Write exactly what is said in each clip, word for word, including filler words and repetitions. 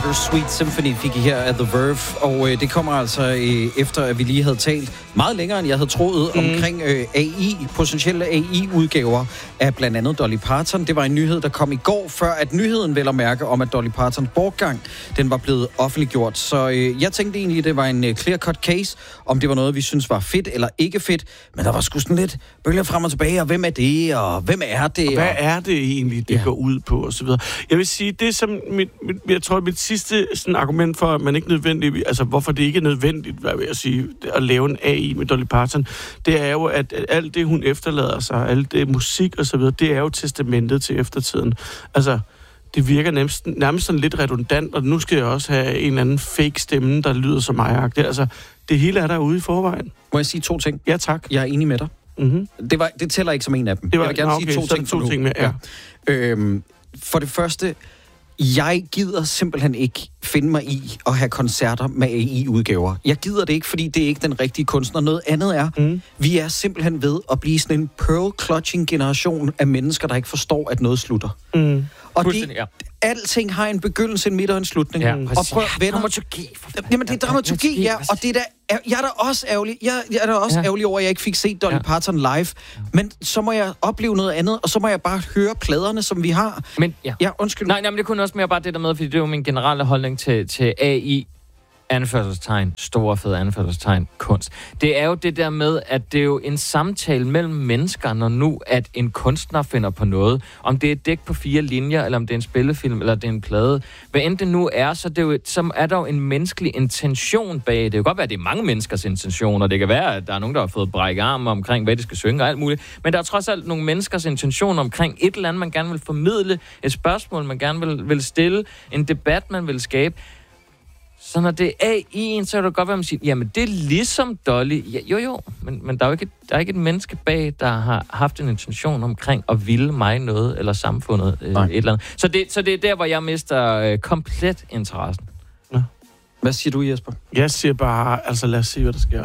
Bittersweet Symphony fik I her af The Verve, og øh, det kommer altså øh, efter, at vi lige havde talt meget længere, end jeg havde troet, mm. omkring øh, A I, potentielle A I-udgaver af blandt andet Dolly Parton. Det var en nyhed, der kom i går, før at nyheden vel at mærke om, at Dolly Partons bortgang, den var blevet offentliggjort. Så øh, jeg tænkte egentlig, at det var en øh, clear-cut case, om det var noget, vi synes var fedt eller ikke fedt, men der var sgu sådan lidt bølger frem og tilbage, og hvem er det, og hvem er det? Og hvad og... er det egentlig, det ja. går ud på, og så videre. Jeg vil sige, det som mit, mit, jeg tror, mit sidste sådan, argument for, at man ikke nødvendigt, altså hvorfor det ikke er nødvendigt, hvad vil jeg sige, at lave en A I med Dolly Parton, det er jo, at, at alt det, hun efterlader sig, alt det musik og så videre, det er jo testamentet til eftertiden. Altså, det virker nærmest, nærmest sådan lidt redundant, og nu skal jeg også have en eller anden fake stemme, der lyder som mig. Altså, det hele er derude i forvejen. Må jeg sige to ting? Ja, tak. Jeg er enig med dig. Mm-hmm. Det, var, det tæller ikke som en af dem. Det var, jeg vil gerne okay, sige to ting, to ting med, ja. ja. Øhm, for det første, jeg gider simpelthen ikke finde mig i at have koncerter med A I-udgaver. Jeg gider det ikke, fordi det er ikke den rigtige kunstner. Noget andet er, mm. vi er simpelthen ved at blive sådan en pearl-clutching-generation af mennesker, der ikke forstår, at noget slutter. Mm. Og det, ja. alting har en begyndelse, en midt og en slutning. Ja, og prøv, ja, venner, dramaturgi. Jamen, det er dramaturgi, ja. Og det er da, jeg er da også ærgerlig. Jeg, jeg er da også ja. ærgerlig over, at jeg ikke fik set Dolly ja. Parton live. Men så må jeg opleve noget andet, og så må jeg bare høre pladerne, som vi har. Men, ja. ja, undskyld. Nej, nej, men det kunne også mere bare det der med, fordi det er jo min generelle holdning til, til A I, anførselstegn, store fede anførselstegn, kunst. Det er jo det der med, at det er jo en samtale mellem mennesker, når nu, at en kunstner finder på noget. Om det er et dæk på fire linjer, eller om det er en spillefilm, eller det er en plade. Hvad end det nu er, så, det er, jo, så er der jo en menneskelig intention bag. Det kan godt være, at det er mange menneskers intention, og det kan være, at der er nogen, der har fået brækket arm omkring, hvad de skal synge og alt muligt. Men der er trods alt nogle menneskers intention omkring et eller andet, man gerne vil formidle, et spørgsmål, man gerne vil, vil stille, en debat, man vil skabe. Så når det er A I'en, så kan det godt være, at man siger, jamen det er ligesom Dolly. Ja, jo jo, men, men der er jo ikke, der er ikke et menneske bag, der har haft en intention omkring at ville mig noget, eller samfundet øh, et eller andet. Så det, så det er der, hvor jeg mister øh, komplet interessen. Ja. Hvad siger du, Jesper? Jeg siger bare, altså lad os se, hvad der sker.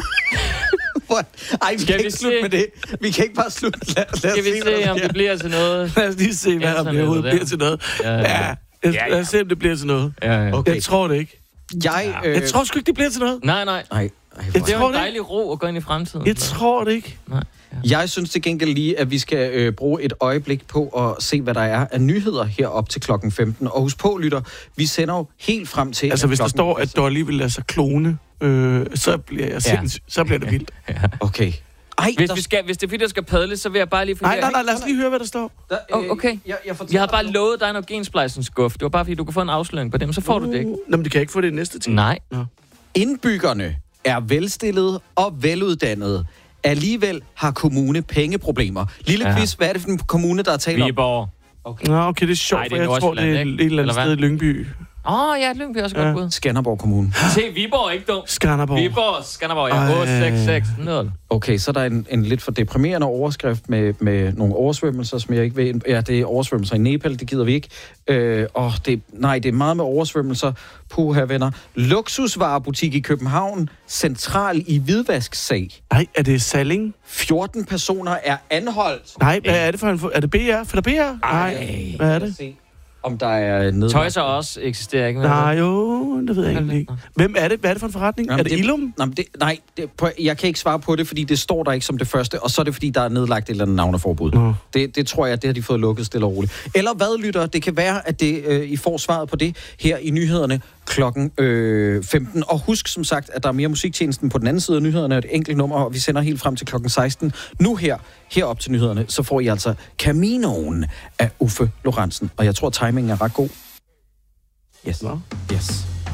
Ej, vi Skal kan vi ikke slutte med det. Vi kan ikke bare slutte. Lad, lad Skal vi se, se om det bliver til noget? Lad os lige se, hvad der bliver, bliver til noget. Ja, ja. ja. Jeg, ja, ja. Lad os se, om det bliver til noget. Ja, ja. Okay. Jeg tror det ikke. Jeg, ja. øh... jeg tror sgu ikke, det bliver til noget. Nej, nej. nej. Ej, det er jo en dejlig ro at gå ind i fremtiden. Jeg tror det ikke. Nej. Ja. Jeg synes til gengæld lige, at vi skal øh, bruge et øjeblik på at se, hvad der er af nyheder herop til klokken femten. Og husk på, lytter, vi sender jo helt frem til... Altså, hvis der står, at Dolly vil lade sig klone, øh, så bliver jeg ja. sindssygt. Så bliver det vildt. Ja. Okay. Ej, hvis, der... vi skal, hvis det er fordi, der skal padle, så vil jeg bare lige... Nej, nej, nej, lad os lige høre, hvad der står. Der, øh, oh, okay. Jeg, jeg, jeg havde bare lovet dig noget gensplejsens skuff. Det var bare fordi, du kan få en afsløring på dem, så får uh, du det ikke. Nå, men det kan jeg ikke få det næste ting. Nej. Nå. Indbyggerne er velstillede og veluddannede. Alligevel har kommune pengeproblemer. Lille ja. quiz, hvad er det for en kommune, der er talt om? Viborg. Okay. Nå, okay, det er sjovt, for jeg tror, det er et eller andet sted i Lyngby. Åh, oh, ja, Lyngby er også ja. godt bud. Skanderborg Kommune. Se, Viborg er ikke dum. Skanderborg. Viborg, Skanderborg, ja. otte seks seks nul. Okay, så er der en, en lidt for deprimerende overskrift med, med nogle oversvømmelser, som jeg ikke ved. Ja, det er oversvømmelser i Nepal, det gider vi ikke. Øh, og det, nej, det er meget med oversvømmelser. Puha, venner. Luksusvarebutik i København, central i hvidvasksag. Nej, er det Salling? fjorten personer er anholdt. Nej, hvad er det for en... Er det B R? For der B R? Nej, hvad er det? Om der er nedlagt. Tøjser også eksisterer ikke. Nej, jo, det ved jeg ikke. Hvem er det? Hvad er det for en forretning? Jamen, er det, det Ilum? Nej, det, nej det, jeg kan ikke svare på det, fordi det står der ikke som det første, og så er det, fordi der er nedlagt et eller andet navneforbud. Mm. Det, det tror jeg, det har de fået lukket stille og roligt. Eller hvad, lytter? Det kan være, at det, øh, I får svaret på det her i nyhederne klokken øh, femten. Og husk som sagt, at der er mere musiktjenesten på den anden side af nyhederne, et enkelt nummer, og vi sender helt frem til klokken seksten. Nu her, herop til nyhederne, så får I altså Caminoen af Uffe Lorentzen. Og jeg tror, timingen er ret god. Yes. No. Yes.